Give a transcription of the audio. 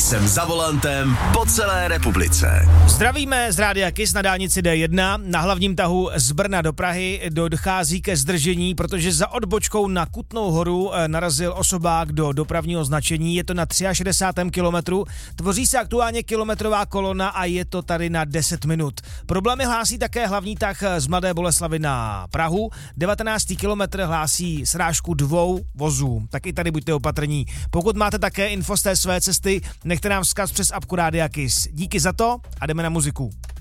Jsem za volantem po celé republice. Zdravíme z rádia KIS na dálnici D1. Na hlavním tahu z Brna do Prahy dochází ke zdržení, protože za odbočkou na Kutnou Horu narazil osobák do dopravního značení. Je to na 63. kilometru. Tvoří se aktuálně kilometrová kolona a je to tady na 10 minut. Problémy hlásí také hlavní tah z Mladé Boleslavi na Prahu. 19. kilometr hlásí srážku 2 vozů. Tak i tady buďte opatrní. Pokud máte také info z té své cesty, nechte nám vzkaz přes apku Rádia KIS. Díky za to a jdeme na muziku.